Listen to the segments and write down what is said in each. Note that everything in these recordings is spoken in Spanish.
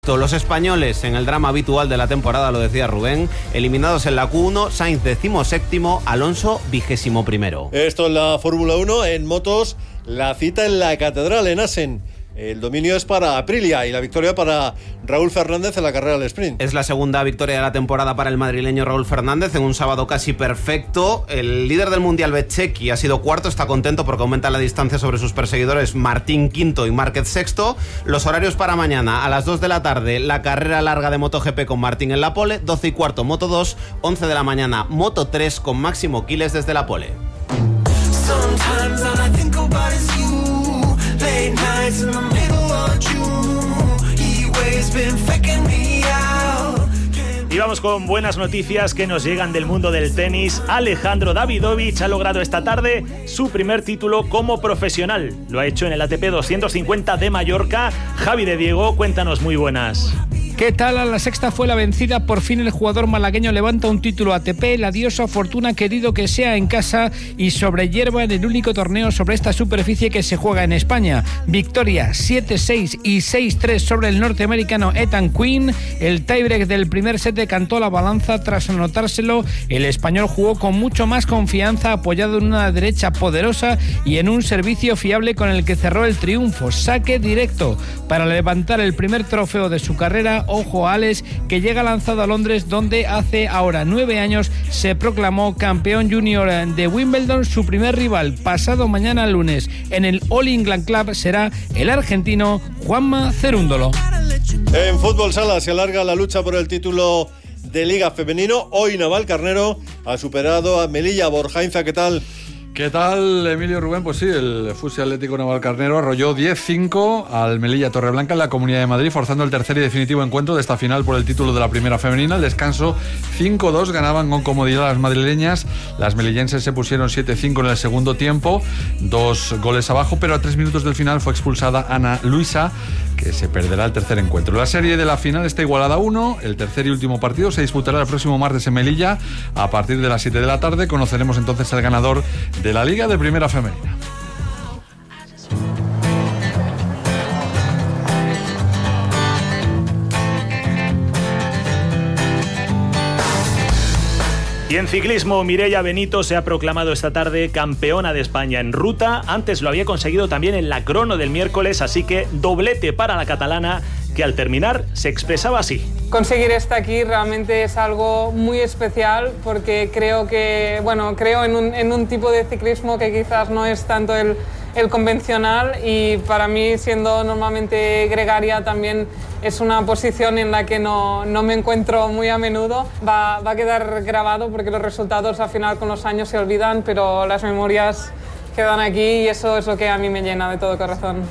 Los españoles en el drama habitual de la temporada, lo decía Rubén, eliminados en la Q1, Sainz 17º, Alonso 21º. Esto es la Fórmula 1. En motos, la cita en la Catedral, en Assen. El dominio es para Aprilia y la victoria para Raúl Fernández en la carrera del sprint. Es la segunda victoria de la temporada para el madrileño Raúl Fernández en un sábado casi perfecto. El líder del Mundial, Bezzecchi, ha sido cuarto, está contento porque aumenta la distancia sobre sus perseguidores Martín quinto y Márquez sexto. Los horarios para mañana: a las 2 de la tarde la carrera larga de MotoGP con Martín en la pole, 12 y cuarto Moto 2, 11 de la mañana Moto 3 con Máximo Quiles desde la pole. Y vamos con buenas noticias que nos llegan del mundo del tenis. Alejandro Davidovich ha logrado esta tarde su primer título como profesional. Lo ha hecho en el ATP 250 de Mallorca. Javi de Diego, cuéntanos, muy buenas. ¿Qué tal? A la sexta fue la vencida. Por fin el jugador malagueño levanta un título ATP. La diosa Fortuna ha querido que sea en casa y sobre hierba en el único torneo sobre esta superficie que se juega en España. Victoria 7-6 y 6-3 sobre el norteamericano Ethan Quinn. El tiebreak del primer set decantó la balanza. Tras anotárselo, el español jugó con mucho más confianza, apoyado en una derecha poderosa y en un servicio fiable con el que cerró el triunfo. Saque directo para levantar el primer trofeo de su carrera. Ojo a Alex, que llega lanzado a Londres, donde hace ahora 9 años se proclamó campeón junior de Wimbledon. Su primer rival pasado mañana lunes en el All England Club será el argentino Juanma Cerúndolo. En fútbol sala se alarga la lucha por el título de Liga Femenino. Hoy Navalcarnero ha superado a Melilla. Borja Inza, ¿qué tal? ¿Qué tal, Emilio, Rubén? Pues sí, el Fusi Atlético Navalcarnero arrolló 10-5 al Melilla Torreblanca en la Comunidad de Madrid, forzando el tercer y definitivo encuentro de esta final por el título de la primera femenina. Al descanso, 5-2 ganaban con comodidad las madrileñas. Las melillenses se pusieron 7-5 en el segundo tiempo, 2 goles abajo, pero a 3 minutos del final fue expulsada Ana Luisa, que se perderá el tercer encuentro. La serie de la final está igualada a 1. El tercer y último partido se disputará el próximo martes en Melilla. A partir de las 7 de la tarde conoceremos entonces al ganador de la Liga de Primera Femenina. Y en ciclismo, Mireia Benito se ha proclamado esta tarde campeona de España en ruta. Antes lo había conseguido también en la crono del miércoles, así que doblete para la catalana, que al terminar se expresaba así. Conseguir estar aquí realmente es algo muy especial, porque creo en un tipo de ciclismo que quizás no es tanto el convencional, y para mí, siendo normalmente gregaria, también es una posición en la que no me encuentro muy a menudo. Va a quedar grabado porque los resultados al final con los años se olvidan, pero las memorias quedan aquí y eso es lo que a mí me llena de todo corazón.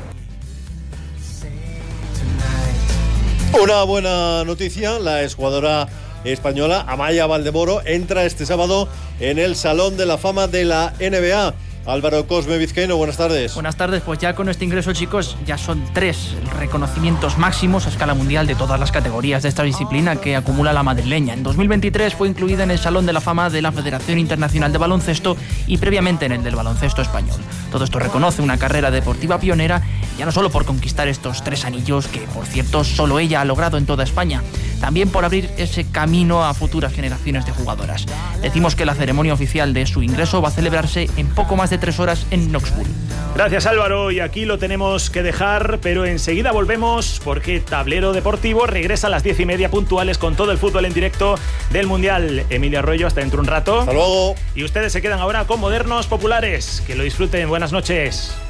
Una buena noticia: la exjugadora española Amaya Valdemoro entra este sábado en el Salón de la Fama de la NBA. Álvaro Cosme Vizcaíno, buenas tardes. Buenas tardes, pues ya con este ingreso, chicos, ya son 3 reconocimientos máximos a escala mundial de todas las categorías de esta disciplina que acumula la madrileña. En 2023 fue incluida en el Salón de la Fama de la Federación Internacional de Baloncesto y previamente en el del baloncesto español. Todo esto reconoce una carrera deportiva pionera, ya no solo por conquistar estos 3 anillos, que por cierto solo ella ha logrado en toda España, también por abrir ese camino a futuras generaciones de jugadoras. Decimos que la ceremonia oficial de su ingreso va a celebrarse en poco más de 3 horas en Knoxville. Gracias, Álvaro, y aquí lo tenemos que dejar, pero enseguida volvemos porque Tablero Deportivo regresa a las 10:30 puntuales con todo el fútbol en directo del Mundial. Emilio Arroyo, hasta dentro un rato. Hasta luego. Y ustedes se quedan ahora con Modernos Populares. Que lo disfruten. Buenas noches.